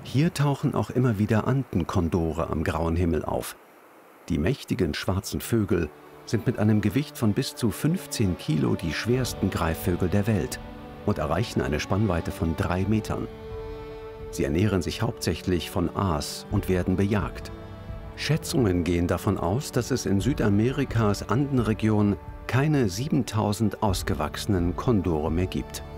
Hier tauchen auch immer wieder Andenkondore am grauen Himmel auf. Die mächtigen schwarzen Vögel sind mit einem Gewicht von bis zu 15 Kilo die schwersten Greifvögel der Welt und erreichen eine Spannweite von 3 Metern. Sie ernähren sich hauptsächlich von Aas und werden bejagt. Schätzungen gehen davon aus, dass es in Südamerikas Andenregion keine 7000 ausgewachsenen Kondore mehr gibt.